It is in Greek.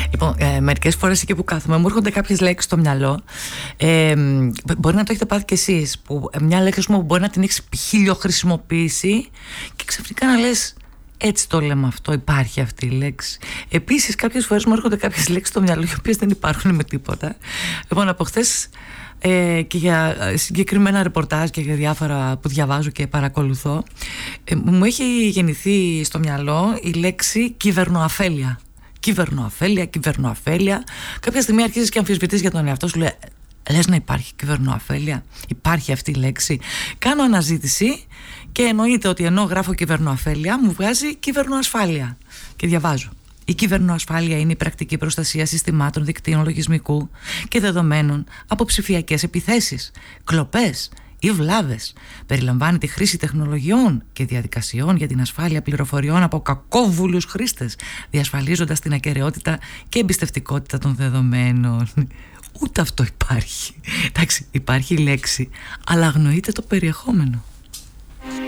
Λοιπόν, μερικές φορές εκεί που κάθομαι μου έρχονται κάποιες λέξεις στο μυαλό. Μπορεί να το έχετε πάθει κι εσείς, που μια λέξη που μπορεί να την έχεις χιλιοχρησιμοποιήσει και ξαφνικά να λες, έτσι το λέμε αυτό, υπάρχει αυτή η λέξη. Επίσης, κάποιες φορές μου έρχονται κάποιες λέξεις στο μυαλό οι οποίες δεν υπάρχουν με τίποτα. Λοιπόν, από χθες και για συγκεκριμένα ρεπορτάζ και για διάφορα που διαβάζω και παρακολουθώ, μου έχει γεννηθεί στο μυαλό η λέξη κυβερνοαφέλεια. Κυβερνοαφέλεια. Κάποια στιγμή αρχίζεις και αμφισβητείς για τον εαυτό σου, λέει, λες να υπάρχει κυβερνοαφέλεια, υπάρχει αυτή η λέξη. Κάνω αναζήτηση και εννοείται ότι ενώ γράφω κυβερνοαφέλεια μου βγάζει κυβερνοασφάλεια και διαβάζω. Η κυβερνοασφάλεια είναι η πρακτική προστασία συστημάτων δικτύων λογισμικού και δεδομένων από ψηφιακές επιθέσεις, κλοπές ή βλάβες. Περιλαμβάνει τη χρήση τεχνολογιών και διαδικασιών για την ασφάλεια πληροφοριών από κακόβουλους χρήστες, διασφαλίζοντας την ακεραιότητα και εμπιστευτικότητα των δεδομένων. Ούτε αυτό υπάρχει. Εντάξει, υπάρχει η λέξη, αλλά αγνοείται το περιεχόμενο.